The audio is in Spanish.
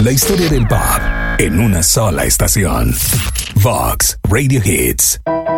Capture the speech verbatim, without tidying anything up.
La historia del pop en una sola estación. Vox Radio Hits.